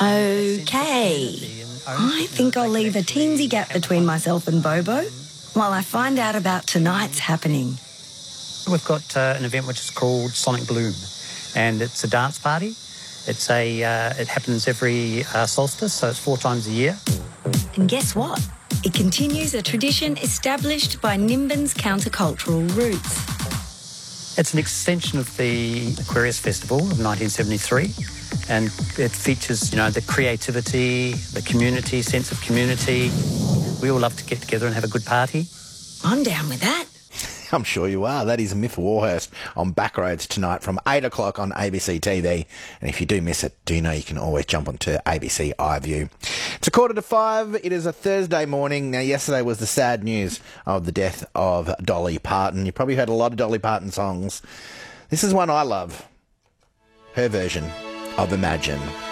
Okay. I think I'll leave a teensy gap between myself and Bobo while I find out about tonight's happening. We've got an event which is called Sonic Bloom, and it's a dance party. It happens every solstice, so it's 4 times a year. And guess what? It continues a tradition established by Nimbin's countercultural roots. It's an extension of the Aquarius Festival of 1973, and it features, the creativity, the community, sense of community. We all love to get together and have a good party. I'm down with that. I'm sure you are. That is Myth Warhurst on Backroads tonight from 8 o'clock on ABC TV. And if you do miss it, do you know you can always jump onto ABC iView. It's 4:45. It is a Thursday morning. Now, yesterday was the sad news of the death of Dolly Parton. You probably heard a lot of Dolly Parton songs. This is one I love. Her version of Imagine.